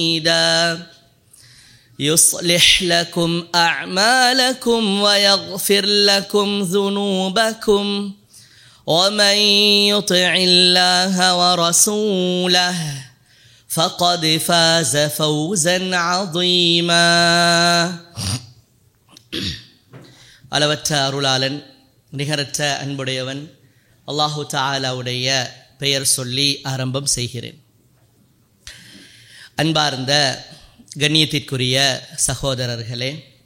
يصلح لكم أعمالكم ويغفر لكم ذنوبكم ومن يطع الله ورسوله فقد فاز فوزا عظيما. அளவற்ற அருளாளன் நிகரற்ற அன்புடையவன் அல்லாஹு தஆலாவுடைய பெயர் சொல்லி ஆரம்பம் செய்கிறேன். அன்பார்ந்த கண்ணியத்திற்குரிய சகோதரர்களே,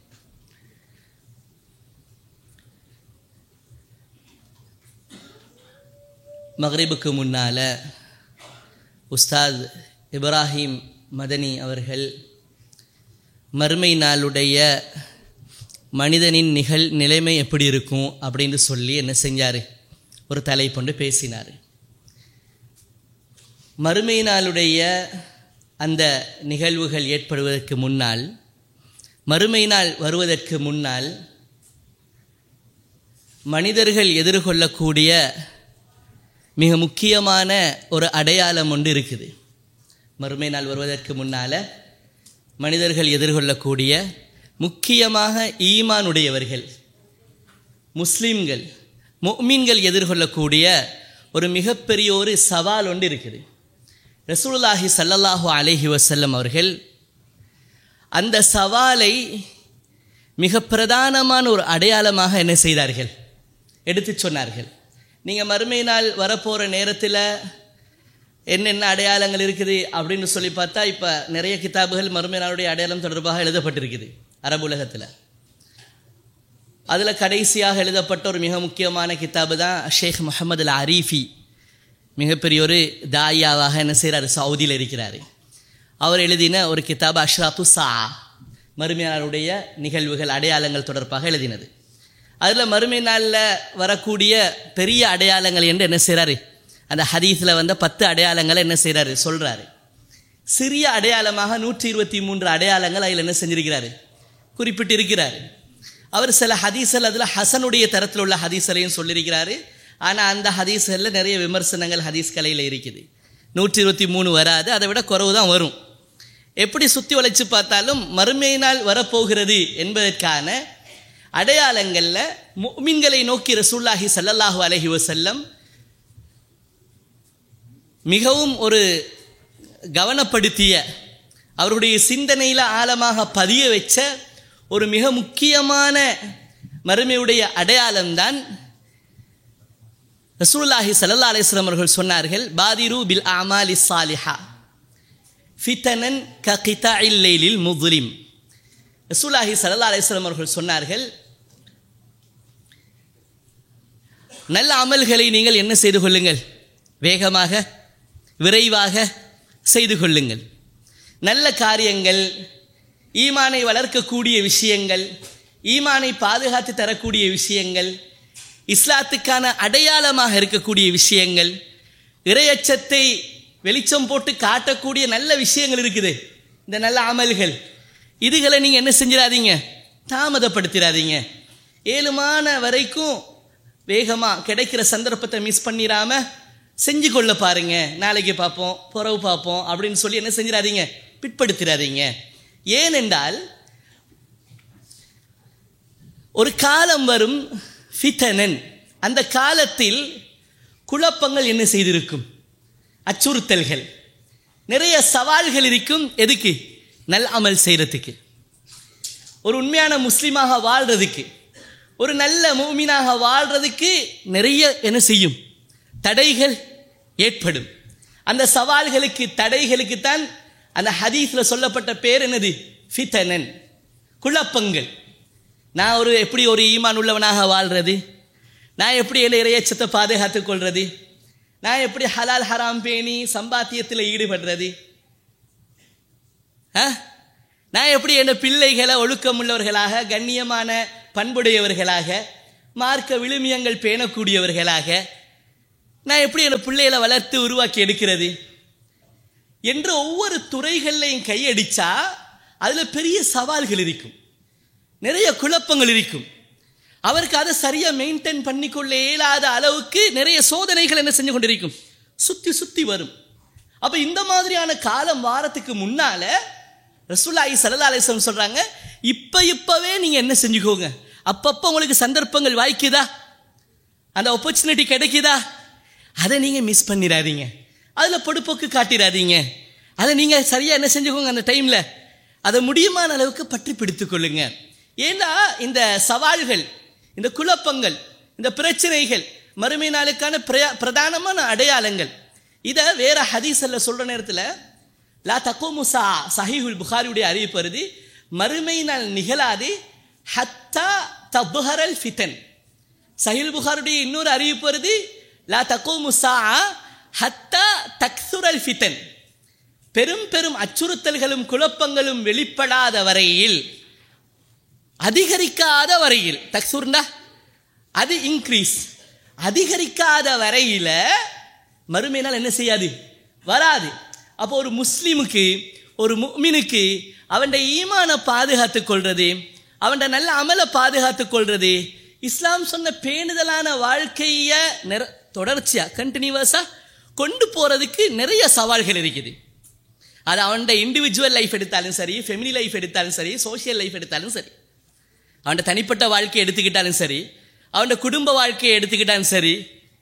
மக்ரிபுக்கு முன்னால் உஸ்தாத் இப்ராஹிம் மதனி அவர்கள் மறுமை நாளுடைய மனிதனின் நிலைமை எப்படி இருக்கும் அப்படின்னு சொல்லி என்ன செஞ்சார், ஒரு தலைப்பொண்டு பேசினார். மறுமை நாளுடைய அந்த நிகழ்வுகள் ஏற்படுவதற்கு முன்னால், மறுமை நாள் வருவதற்கு முன்னால் மனிதர்கள் எதிர்கொள்ளக்கூடிய மிக முக்கியமான ஒரு அடையாளம் ஒன்று இருக்குது. மறுமை நாள் வருவதற்கு முன்னால் மனிதர்கள் எதிர்கொள்ளக்கூடிய, முக்கியமாக ஈமானுடையவர்கள், முஸ்லீம்கள், முஃமின்கள் எதிர்கொள்ளக்கூடிய ஒரு மிகப்பெரிய ஒரு சவால் ஒன்று இருக்குது. ரசூலுல்லாஹி ஸல்லல்லாஹு அலைஹி வஸல்லம் அவர்கள் அந்த சவாலை மிக பிரதானமான ஒரு அடையாளமாக என்ன செய்தார்கள், எடுத்து சொன்னார்கள். நீங்கள் மறுமை நாள் வரப்போகிற நேரத்தில் என்னென்ன அடையாளங்கள் இருக்குது அப்படின்னு சொல்லி பார்த்தா, இப்போ நிறைய கிதாபுகள் மறுமை நாளுடைய அடையாளம் தொடர்பாக எழுதப்பட்டிருக்குது அரபு உலகத்தில். அதில் கடைசியாக எழுதப்பட்ட ஒரு மிக முக்கியமான கிதாபு தான் ஷேக் முஹம்மது அல் அரீஃபி, மிகப்பெரிய ஒரு தாயாவாக என்ன செய்கிறார், சவுதியில் இருக்கிறார். அவர் எழுதின ஒரு கிதாபு அஷ்ராத்து சா, மறுமை நாளுடைய நிகழ்வுகள் அடையாளங்கள் தொடர்பாக எழுதினது. அதில் மறுமை நாளில் வரக்கூடிய பெரிய அடையாளங்கள் என்று என்ன செய்கிறாரு, அந்த ஹதீஸில் வந்த 10 அடையாளங்களை என்ன செய்கிறாரு சொல்கிறாரு. சிறிய அடையாளமாக 123 அடையாளங்கள் அதில் என்ன செஞ்சிருக்கிறாரு, குறிப்பிட்டிருக்கிறார். அவர் சில ஹதீஸ்கள் அதில் ஹசனுடைய தரத்தில் உள்ள ஹதீஸ்களையும் சொல்லியிருக்கிறாரு. ஆனால் அந்த ஹதீஸ்களில் நிறைய விமர்சனங்கள் ஹதீஸ் கலையில் இருக்குது. 123 வராது, அதை விட குறைவு தான் வரும். எப்படி சுற்றி வளைச்சு பார்த்தாலும் மறுமை நாள் வரப்போகிறது என்பதற்கான அடையாளங்களில் முஃமின்களை நோக்கி ரசூலுல்லாஹி ஸல்லல்லாஹு அலைஹி வஸல்லம் மிகவும் ஒரு கவனப்படுத்திய, அவருடைய சிந்தனையில் ஆழமாக பதிய வச்ச ஒரு மிக முக்கியமான மறுமையுடைய அடையாளம்தான் ரசூலுல்லாஹி ஸல்லல்லாஹு அலைஹி வஸல்லம் அவர்கள் சொன்னார்கள், பாதிரு பில் அமாலி ஸாலிஹா ஃபிதனன் ககிதாஇல் லைலில் முظ்லிம். ரசூலுல்லாஹி ஸல்லல்லாஹு அலைஹி வஸல்லம் அவர்கள் சொன்னார்கள், நல்ல அமல்களை நீங்கள் என்ன செய்து கொள்ளுங்கள், வேகமாக விரைவாக செய்து கொள்ளுங்கள். நல்ல காரியங்கள், ஈமானை வளர்க்கக்கூடிய விஷயங்கள், ஈமானை பாதுகாத்து தரக்கூடிய விஷயங்கள், இஸ்லாத்துக்கான அடையாளமாக இருக்கக்கூடிய விஷயங்கள், இறையச்சத்தை வெளிச்சம் போட்டு காட்டக்கூடிய நல்ல விஷயங்கள் இருக்குது. இந்த நல்ல அமல்கள், இதுகளை நீங்கள் என்ன செஞ்சிடாதீங்க, தாமதப்படுத்திடாதீங்க. ஏழுமான வரைக்கும் வேகமாக கிடைக்கிற சந்தர்ப்பத்தை மிஸ் பண்ணிடாம செஞ்சு கொள்ள பாருங்க. நாளைக்கு பார்ப்போம், புறவு பார்ப்போம் அப்படின்னு சொல்லி என்ன செஞ்சிடாதீங்க, பிற்படுத்திடாதீங்க. ஏனென்றால் ஒரு காலம் வரும், ஃபிதனன், அந்த காலத்தில் குழப்பங்கள் என்ன செய்திருக்கும், அச்சுறுத்தல்கள், நிறைய சவால்கள் இருக்கும். எதுக்கு, நல் அமல் செய்கிறதுக்கு, ஒரு உண்மையான முஸ்லீமாக வாழ்கிறதுக்கு, ஒரு நல்ல முஃமினாக வாழ்கிறதுக்கு நிறைய என்ன செய்யும், தடைகள் ஏற்படும். அந்த சவால்களுக்கு, தடைகளுக்கு தான் அந்த ஹதீஸில் சொல்லப்பட்ட பேர் என்னது, ஃபிதனன், குழப்பங்கள். நான் எப்படி ஒரு ஈமான் உள்ளவனாக வாழ்கிறது, நான் எப்படி என்ன இறையச்சத்தை பாதுகாத்துக் கொள்வது, நான் எப்படி ஹலால் ஹராம் பேணி சம்பாத்தியத்தில் ஈடுபடுறது, நான் எப்படி என் பிள்ளைகளை ஒழுக்கமுள்ளவர்களாக, கண்ணியமான பண்புடையவர்களாக, மார்க்க விழுமியங்கள் பேணக்கூடியவர்களாக நான் எப்படி என் பிள்ளைகளை வளர்த்து உருவாக்கி எடுக்கிறது என்று ஒவ்வொரு துறைகள்லையும் கையடிச்சா அதில் பெரிய சவால்கள் இருக்கும், நிறைய குழப்பங்கள் இருக்கும். அவருக்கு அதை சரியாக மெயின்டைன் பண்ணிக்கொள்ள இயலாத அளவுக்கு நிறைய சோதனைகள் என்ன செஞ்சு கொண்டிருக்கும், சுற்றி சுற்றி வரும். அப்ப இந்த மாதிரியான காலம் வாரத்துக்கு முன்னால ரசூலுல்லாஹி ஸல்லல்லாஹு அலைஹி வஸல்லம் சொல்றாங்க, இப்பவே நீங்க என்ன செஞ்சுக்கோங்க, அப்பப்போ உங்களுக்கு சந்தர்ப்பங்கள் வாய்க்குதா, அந்த ஆப்பர்ச்சுனிட்டி கிடைக்குதா, அதை நீங்க மிஸ் பண்ணிடாதீங்க, அதுல பொடுப்போக்கு காட்டிடாதீங்க, அதை நீங்க சரியா என்ன செஞ்சுக்கோங்க, அந்த டைம்ல அதை முடியுமான அளவுக்கு பற்றி பிடித்துக் கொள்ளுங்க. ஏன்னா இந்த சவால்கள், இந்த குழப்பங்கள், இந்த பிரச்சனைகள் மறுமை நாளுக்கான பிரதானமான அடையாளங்கள். இதை வேற ஹதீஸ்ல சொல்ற நேரத்தில் லா தக்கூமு ஸாஅ, ஸஹீஹுல் புகாரியுடைய அறிவிப்பு வருது, மறுமை நாள் நிகழாது ஹத்தா தப்ஹரல் ஃபிதன். ஸஹீஹுல் புகாரியுடைய இன்னொரு அறிவிப்பு வருது, லா தக்கூமு ஸாஅ ஹத்தா தக்ஸுரல் ஃபிதன். பெரும் பெரும் அச்சுறுத்தல்களும் குழப்பங்களும் வெளிப்படாத வரையில், அதிகரிக்காத வரையில், தக்ஸுர்னா அது இன்க்ரீஸ், அதிகரிக்காத வரையில மறுமை நாள் என்ன செய்யாது, வராது. அப்போ ஒரு முஸ்லிமுக்கு, ஒரு முஃமினுக்கு அவன் ஈமானை பாதுகாத்துக் கொள்றது, அவன் நல்ல அமலை பாதுகாத்துக் கொள்றது, இஸ்லாம் சொன்ன பேணுதலான வாழ்க்கைய தொடர்ச்சியா கண்டினியூவஸா கொண்டு போறதுக்கு நிறைய சவால்கள் இருக்குது. அது அவன் இண்டிவிஜுவல் லைஃப் எடுத்தாலும் சரி, ஃபெமிலி லைஃப் எடுத்தாலும் சரி, சோசியல் லைஃப் எடுத்தாலும் சரி, அவன் தனிப்பட்ட வாழ்க்கையை எடுத்துக்கிட்டாலும் சரி, அவன் குடும்ப வாழ்க்கையை எடுத்துக்கிட்டாலும் சரி,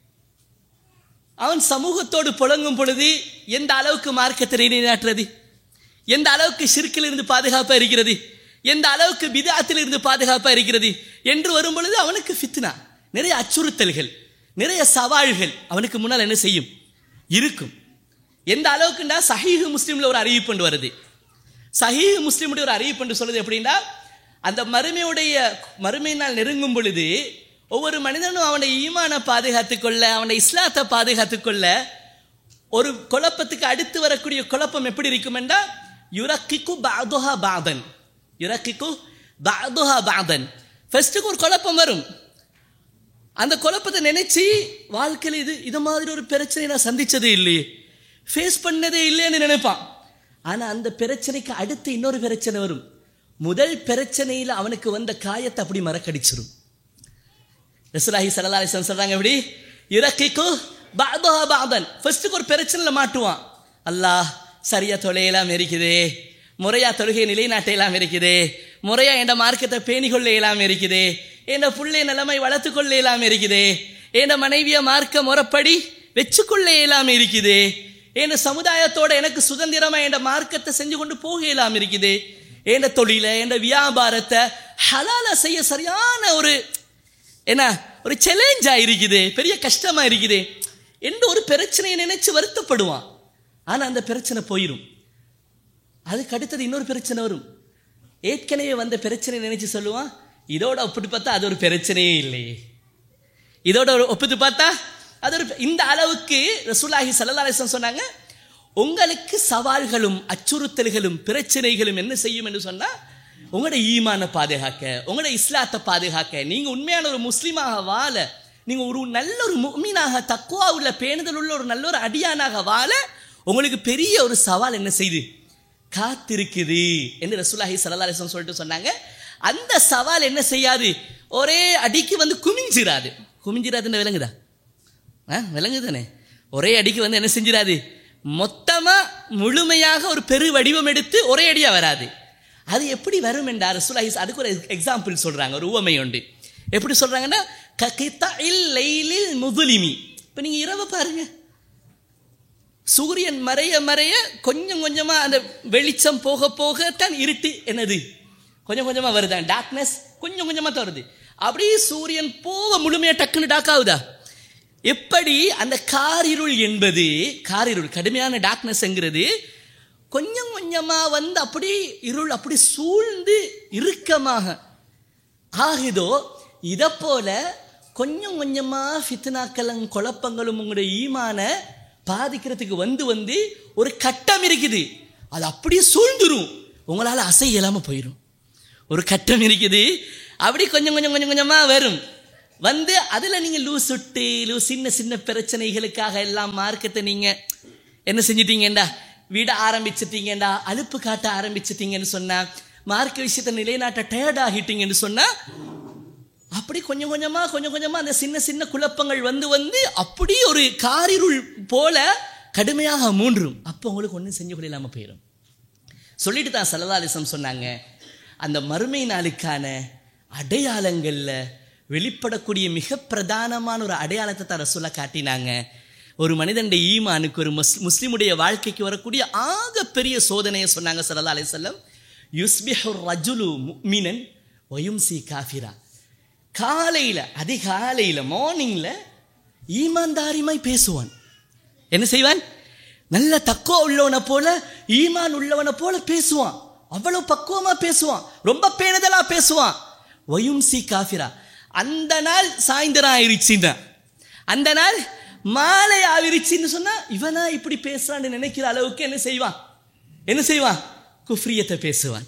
அவன் சமூகத்தோடு புழங்கும் பொழுது எந்த அளவுக்கு மார்க்கத்தை நிலைநாட்டுறது, எந்த அளவுக்கு ஷிர்கில் இருந்து பாதுகாப்பாக இருக்கிறது, எந்த அளவுக்கு பித்அத்தில் இருந்து பாதுகாப்பாக இருக்கிறது என்று வரும் பொழுது அவனுக்கு ஃபித்னா, நிறைய அச்சுறுத்தல்கள், நிறைய சவால்கள் அவனுக்கு முன்னால் என்ன செய்யும், இருக்கும். எந்த அளவுக்குண்டா சஹீஹ் முஸ்லிம்ல ஒரு அறிவிப்பு வருது. சஹீஹ் முஸ்லிமுடைய ஒரு அறிவிப்பு சொல்லுது எப்படின்னா, அந்த மறுமை நாள் நெருங்கும் பொழுது ஒவ்வொரு மனிதனும் அவனை ஈமானை பாதுகாத்துக் கொள்ள, அவனை இஸ்லாத்தை பாதுகாத்துக் கொள்ள, ஒரு குழப்பத்துக்கு அடுத்து வரக்கூடிய குழப்பம் எப்படி இருக்கும் என்றால், யுரக்கிக்கு பஅதுஹா பஅதன், யுரக்கிக்கு பஅதுஹா பஅதன். ஃபர்ஸ்ட்டுக்கு ஒரு குழப்பம் வரும், அந்த குழப்பத்தை நினைச்சு வாழ்க்கையில் இது மாதிரி ஒரு பிரச்சனை நான் சந்திச்சதே இல்லையே, ஃபேஸ் பண்ணதே இல்லைன்னு நினைப்பான். ஆனா அந்த பிரச்சனைக்கு அடுத்து இன்னொரு பிரச்சனை வரும். முதல் பிரச்சனையில் அவனுக்கு வந்த காயத்தை அப்படி மறக்கடிச்சிடும். ரசூலுல்லாஹி ஸல்லல்லாஹு அலைஹி வஸல்லம் சொல்றாங்க, எப்படி யுரக்கிக்கு பஅதுஹா பஅதன். ஃபர்ஸ்ட்டுக்கு ஒரு பிரச்சனையில மாட்டுவான், அல்லாஹ் சரியா தொலையெல்லாம் இருக்குதே, முறையா தொழுகை நிலைநாட்டையெல்லாம் இருக்குதே, முறையா என் மார்க்கத்தை பேணிக்கொள்ள இயலாம இருக்குதே, என் புள்ளை நிலைமை வளர்த்து கொள்ள இயலாம இருக்குதே, என் மனைவிய மார்க்க முறைப்படி வச்சுக்கொள்ள இயலாம இருக்குதே, என் சமுதாயத்தோட எனக்கு சுதந்திரமா என் மார்க்கத்தை செஞ்சு கொண்டு போக இயலாம இருக்குதே, என் தொழில என் வியாபாரத்தை ஹலால செய்ய சரியான ஒரு சேலஞ்சா இருக்குது, பெரிய கஷ்டமா இருக்குது என்று ஒரு பிரச்சனையை நினைச்சு வருத்தப்படுவான். ஆனா அந்த பிரச்சனை போயிடும். அதுக்கு அடுத்தது இன்னொரு பிரச்சனை வரும். ஏற்கனவே வந்த பிரச்சனை நினைச்சு சொல்லுவான், இதோட ஒப்பிட்டு பார்த்தா அது ஒரு பிரச்சனையே இல்லையே, இதோட ஒப்பிட்டு பார்த்தா அது ஒரு. இந்த அளவுக்கு ரசூலுல்லாஹி ஸல்லல்லாஹு அலைஹி வஸல்லம் சொன்னாங்க, உங்களுக்கு சவால்களும் அச்சுறுத்தல்களும் பிரச்சனைகளும் என்ன செய்யும் என்று சொன்னா, உங்களோட ஈமானை பாதுகாக்க, உங்களோட இஸ்லாத்தை பாதுகாக்க, நீங்க உண்மையான ஒரு முஸ்லீமாக வாழ, நீங்க ஒரு நல்ல ஒரு முஃமினாக, தக்வா உள்ள பேணுதல் உள்ள ஒரு நல்ல ஒரு அடியானாக வாழ உங்களுக்கு பெரிய ஒரு சவால் என்ன செய்து காத்திருக்குது என்று ரசூலுல்லாஹி ஸல்லல்லாஹு அலைஹி வஸல்லம் சொல்லிட்டு சொன்னாங்க. அந்த சவால் என்ன செய்யாது, ஒரே அடிக்கு குமிஞ்சிராது. குமிஞ்சிராதுன்னு விளங்குதா? விளங்குதானே? ஒரே அடிக்கு என்ன செஞ்சிடாது, மொத்தமா முழுமையாக ஒரு பெரு வடிவம் எடுத்து ஒரே அடியா வராது. அது எப்படி வரும் என்றார் ரசூலுல்லாஹி, அதுக்கு ஒரு எக்ஸாம்பிள் சொல்றாங்க, ஒரு உவமை உண்டு. எப்படி சொல்றாங்கன்னா, ககிதஇல் லைலில் முதுலிமி. இப்ப நீங்க இரவு பாருங்க, சூரியன் மறைய மறைய கொஞ்சம் கொஞ்சமா அந்த வெளிச்சம் போக போக தான் இருட்டு என்னது கொஞ்சம் கொஞ்சமா வருதான், டார்க்னஸ் கொஞ்சம் கொஞ்சமா தான் வருது. அப்படியே சூரியன் போக முழுமையா டக்குன்னு டார்க் ஆகுதா? எப்படி அந்த காரிருள் என்பது, காரிருள் கடுமையான டார்க்னஸ்ங்கிறது கொஞ்சம் கொஞ்சமா அப்படி இருள் அப்படி சூழ்ந்து இறுக்கமாக ஆகுதோ, இதை போல கொஞ்சம் கொஞ்சமா ஃபித்னாக்களும் குழப்பங்களும் உங்களுடைய ஈமான பாதிக்கிறதுக்கு வந்து ஒரு கட்டம் இருக்குது, அது அப்படியே சூழ்ந்துரும், உங்களால் அசைய இல்லாம போயிடும். ஒரு கட்டம் இருக்குது, அப்படி கொஞ்சம் கொஞ்சம் கொஞ்சம் கொஞ்சமா வரும். அதுல நீங்க சின்ன சின்ன பிரச்சனைகளுக்காக எல்லாம் மார்க்கத்தை நீங்க என்ன செஞ்சிட்டீங்கடா, விட ஆரம்பிச்சிட்டீங்கடா, அலுப்பு காட்ட ஆரம்பிச்சிட்டீங்கன்னு சொன்னா, மார்க்க விஷயத்தை நிலைநாட்ட டயர்ட் ஆகிட்டீங்கன்னு சொன்னா, அப்படி கொஞ்சம் கொஞ்சமா அந்த சின்ன சின்ன குழப்பங்கள் வந்து அப்படி ஒரு காரிருள் போல கடுமையாக மூன்றும், அப்போ உங்களுக்கு ஒன்றும் செஞ்சு கொள்ள இல்லாமல் போயிடும். சொல்லிட்டு தான் ஸல்லல்லாஹு அலைஹி வஸல்லம் சொன்னாங்க, அந்த மறுமை நாளுக்கான அடையாளங்களில் வெளிப்படக்கூடிய மிக பிரதானமான ஒரு அடையாளத்தை தான் ரசூலுல்லாஹ் காட்டினாங்க. ஒரு மனிதனுடைய ஈமானுக்கு, ஒரு முஸ்லிமுடைய வாழ்க்கைக்கு வரக்கூடிய ஆகப்பெரிய சோதனையை சொன்னாங்க ஸல்லல்லாஹு அலைஹி வஸல்லம். யுஸ்பிஹு ரஜுலு முஃமினன் வ யும்சி காஃபிரா. காலையில், அதிகாலையில், மார்னிங்கில் ஈமான்தாரிமாய் பேசுவான். என்ன செய்வான்? நல்ல தக்குவா உள்ளவனை போல, ஈமான் உள்ளவனை போல பேசுவான். அவ்வளவு பக்குவமாக பேசுவான், ரொம்ப பேணுதலாக பேசுவான். வயும்சி காஃபிரா. அந்த நாள் சாயந்தரம் ஆயிடுச்சுன்னா, அந்த நாள் மாலை ஆவிருச்சுன்னு சொன்னா, இவனா இப்படி பேசுறான்னு நினைக்கிற அளவுக்கு என்ன செய்வான்? என்ன செய்வான்? குஃப்ரியத்தை பேசுவான்.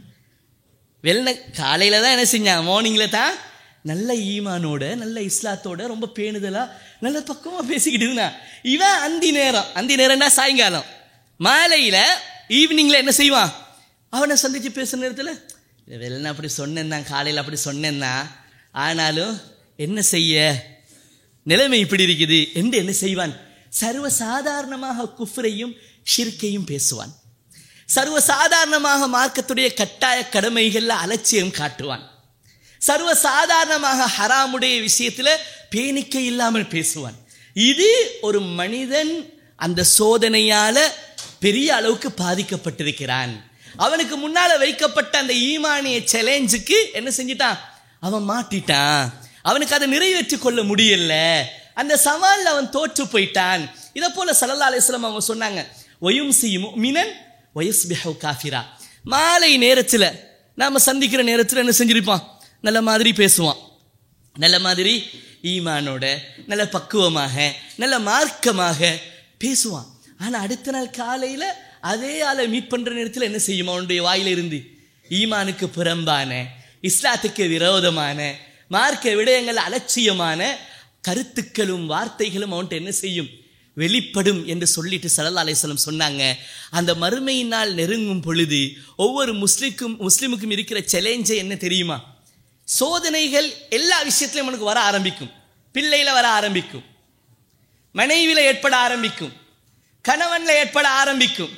காலையில் தான் என்ன செஞ்சான்? மார்னிங்கில் தான் நல்ல ஈமானோட, நல்ல இஸ்லாத்தோட, ரொம்ப பேணுதலாக, நல்ல பக்குவமாக பேசிக்கிட்டு இருந்தான். இவன் அந்தி நேரம்னா சாயங்காலம், மாலையில், ஈவினிங்கில் என்ன செய்வான்? அவனை சந்தித்து பேசுகிற நேரத்தில், வெளில அப்படி சொன்னேன் தான், காலையில் அப்படி சொன்னேன் தான், ஆனாலும் என்ன செய்ய, நிலைமை இப்படி இருக்குது என்று என்ன செய்வான்? சர்வசாதாரணமாக குஃப்ரையும் ஷிர்கையும் பேசுவான். சர்வசாதாரணமாக மார்க்கத்துடைய கட்டாய கடமைகளில் அலட்சியம் காட்டுவான். சர்வசாதாரணமாக ஹராமுடைய விஷயத்தில் பேணிக்கை இல்லாமல் பேசுவான். இது ஒரு மனிதன் அந்த சோதனையால் பெரிய அளவுக்கு பாதிக்கப்பட்டிருக்கிறான். அவனுக்கு முன்னால வைக்கப்பட்ட அந்த ஈமானிய சேலஞ்சுக்கு என்ன செஞ்சிட்டான்? அவன் மாட்டிட்டான். அவனுக்கு அதை நிறைவேற்றி கொள்ள முடியல. அந்த சவாலில் அவன் தோற்று போயிட்டான். இதை போல ஸல்லல்லாஹு அலைஹி வஸல்லம் அவங்க சொன்னாங்க, வயும்சி முஃமினன் வயஸ்பிஹு காஃபிரா. மாலை நேரத்தில் நாம் சந்திக்கிற நேரத்தில் என்ன செஞ்சிருப்பான்? நல்ல மாதிரி பேசுவான், நல்ல மாதிரி ஈமானோட, நல்ல பக்குவமாக, நல்ல மார்க்கமாக பேசுவான். ஆனால் அடுத்த நாள் காலையில் அதே ஆளை மீட் பண்ணுற நேரத்தில் என்ன செய்யும்? அவனுடைய வாயிலிருந்து ஈமானுக்கு புறம்பான, இஸ்லாத்துக்கு விரோதமான, மார்க்க விடயங்கள் அலட்சியமான கருத்துக்களும் வார்த்தைகளும் அவன்கிட்ட என்ன செய்யும்? வெளிப்படும் என்று சொல்லிட்டு ஸல்லல்லாஹு அலைஹி வஸல்லம் சொன்னாங்க. அந்த மறுமையினால் நெருங்கும் பொழுது ஒவ்வொரு முஸ்லிமுக்கும் இருக்கிற சேலஞ்சை என்ன தெரியுமா? சோதனைகள் எல்லா விஷயத்திலையும் உனக்கு வர ஆரம்பிக்கும். பிள்ளையில வர ஆரம்பிக்கும், மனைவியில ஏற்பட ஆரம்பிக்கும், கணவன்ல ஏற்பட ஆரம்பிக்கும்,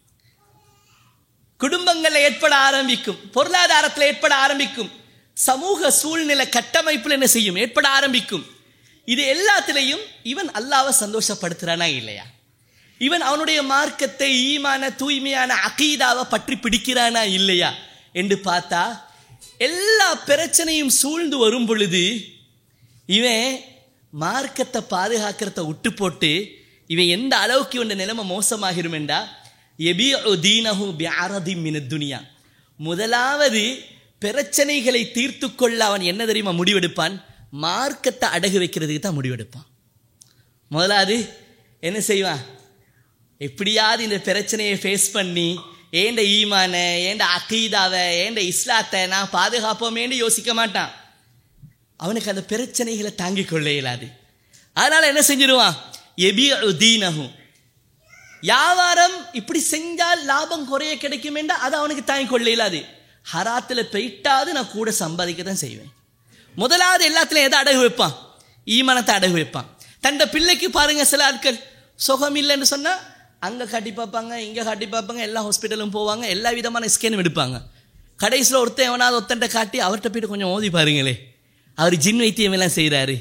குடும்பங்கள்ல ஏற்பட ஆரம்பிக்கும், பொருளாதாரத்தில் ஏற்பட ஆரம்பிக்கும், சமூக சூழ்நிலை கட்டமைப்பில் என்ன செய்யும்? ஏற்பட ஆரம்பிக்கும். இது எல்லாத்திலையும் இவன் அல்லாஹ்வை சந்தோஷப்படுத்துறானா இல்லையா? இவன் அவனுடைய மார்க்கத்தை, ஈமான, தூய்மையான அகீதாவை பற்றி பிடிக்கிறானா இல்லையா என்று பார்த்தா, எல்லா பிரச்சனையும் சூழ்ந்து வரும் பொழுது இவன் மார்க்கத்தை பாதுகாக்கிறத விட்டு போட்டு இவன் எந்த அளவுக்கு இவன் நிலைமை மோசமாகிரும் என்றா, யபீஉ தீனஹு பிஅரதி மினத் துனியா. முதலாவது பிரச்சனைகளை தீர்த்து கொள்ள அவன் என்ன தெரியுமா முடிவெடுப்பான்? மார்க்கத்தை அடகு வைக்கிறதுக்கு தான் முடிவெடுப்பான். முதலாவது என்ன செய்வான்? எப்படியாவது இந்த பிரச்சனையை ஃபேஸ் பண்ணி ஏண்ட ஈமான, ஏண்ட அகீதாவை, ஏண்ட இஸ்லாத்தை நான் பாதுகாப்போமேன்னு யோசிக்க மாட்டான். அவனுக்கு அந்த பிரச்சனைகளை தாங்கிக் கொள்ள இயலாது. அதனால என்ன செஞ்சிருவான்? யபீஉ தீனஹு. வியாபாரம் இப்படி செஞ்சால் லாபம் குறைய கிடைக்கும் என்றால் அதை அவனுக்கு தாங்கிக் கொள்ள இயலாது. ஹராத்தில் போயிட்டாது நான் கூட சம்பாதிக்க தான் செய்வேன். முதலாவது எல்லாத்துலையும் எதை அடகு வைப்பான்? ஈமானத்தை அடகு வைப்பான். தண்ட பிள்ளைக்கு பாருங்க, சில ஆட்கள் சுகம் இல்லைன்னு சொன்னால் அங்கே காட்டி பார்ப்பாங்க, இங்கே காட்டி பார்ப்பாங்க, எல்லா ஹாஸ்பிட்டலும் போவாங்க, எல்லா விதமான ஸ்கேனும் எடுப்பாங்க. கடைசியில் ஒருத்தன் எவனாவது ஒருத்தன்ட்ட காட்டி அவர்கிட்ட போய்ட்டு கொஞ்சம் ஓதி பாருங்களே, அவர் ஜின் வைத்தியம் எல்லாம் செய்கிறாரு.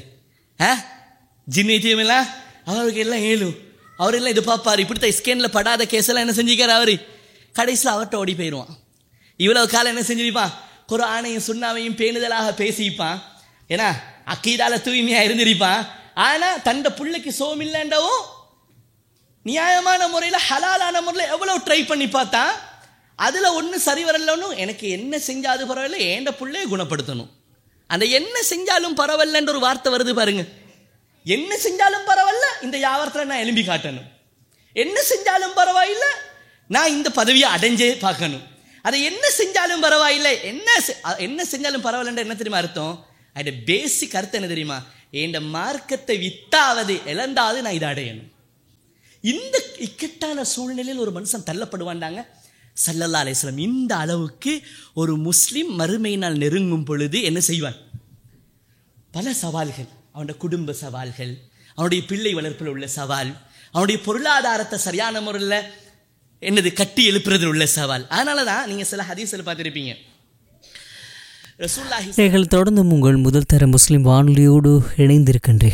ஜின் வைத்தியம் எல்லாம் அவருக்கு எல்லாம் ஏழும், அவரெல்லாம் இது பார்ப்பார். இப்படித்தான் ஸ்கேனில் படாத கேஸெல்லாம் என்ன செஞ்சுக்கார் அவர். கடைசியில் அவர்கிட்ட ஓடி போயிடுவான். இவ்வளவு காலம் என்ன செஞ்சிருப்பான்? குர்ஆனையும் சுன்னாவையும் பேணுதலாக பேசிப்பான், ஏன்னா அக்கீதால தூய்மையாக இருந்திருப்பான். ஆனால் தண்ட பிள்ளைக்கு சோமில்லைண்டவும் நியாயமான முறையில், ஹலாலான முறையில் எவ்வளோ ட்ரை பண்ணி பார்த்தா அதில் ஒன்றும் சரி வரலன்னு, எனக்கு என்ன செஞ்சாது பரவாயில்ல, ஏண்ட பிள்ளையை குணப்படுத்தணும். அந்த என்ன செஞ்சாலும் பரவாயில்லன்ற ஒரு வார்த்தை வருது பாருங்க. என்ன செஞ்சாலும் பரவாயில்ல, இந்த வியாபாரத்தில் நான் எழும்பி காட்டணும். என்ன செஞ்சாலும் பரவாயில்லை, நான் இந்த பதவியை அடைஞ்சே பார்க்கணும். அதை என்ன செஞ்சாலும் பரவாயில்லை, என்ன செஞ்சாலும் பரவாயில்லன்ற என்ன தெரியுமா அர்த்தம்? அதோட பேசிக் அர்த்தம் என்ன தெரியுமா? என் மார்க்கத்தை வித்தாவது இழந்தாவது நான் இதை அடையணும். இந்த இக்கட்டான சூழ்நிலையில் ஒரு மனுஷன் தள்ளப்படுவான்டாங்க. ஸல்லல்லாஹு அலைஹி வஸல்லம் இந்த அளவுக்கு ஒரு முஸ்லிம் மறுமையினால் நெருங்கும் பொழுது என்ன செய்வான்? பல சவால்கள், அவனுடைய குடும்ப சவால்கள், அவனுடைய பிள்ளை வளர்ப்பில் உள்ள சவால், அவனுடைய பொருளாதாரத்தை சரியான முறையில் என்னது கட்டி எழுப்புறதுல உள்ள சவால். அதனால தான் நீங்கள் சில ஹதீஸில் பார்த்துருப்பீங்க, ரசூலுல்லாஹி நீங்கள் தொடர்ந்து உங்கள் முதல் தர முஸ்லிம் வானொலியோடு இணைந்திருக்கின்றீர்கள்.